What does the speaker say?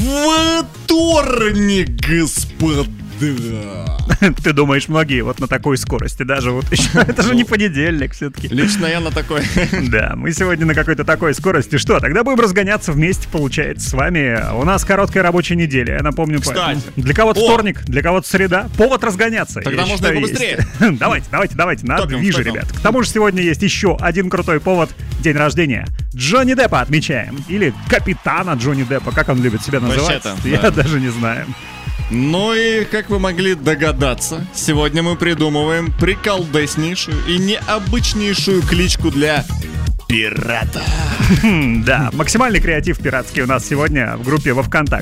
Вторник, господа. Ты думаешь, многие вот на такой скорости, даже вот еще, это же не понедельник все-таки. Лично я на такой. Да, мы сегодня на какой-то такой скорости. Что, тогда будем разгоняться вместе, получается, с вами. У нас короткая рабочая неделя, я напомню. Кстати. Для кого-то вторник, для кого-то среда. Повод разгоняться. Тогда можно и побыстрее. Давайте, на движе, топим. ребят. К тому же сегодня есть еще один крутой повод. День рождения Джонни Деппа отмечаем. Или капитана Джонни Деппа, как он любит себя называть. Вообще-то, Я да. даже не знаю. Ну и, как вы могли догадаться, сегодня мы придумываем приколдеснейшую и необычнейшую кличку для пирата. Да, максимальный креатив пиратский у нас сегодня в группе во ВКонтакте.